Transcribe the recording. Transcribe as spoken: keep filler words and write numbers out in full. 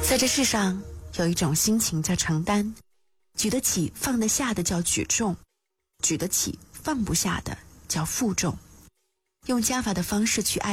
在这世上有一种心情叫承担，举得起放得下的叫举重，举得起放不下的叫负重。用加法的方式去爱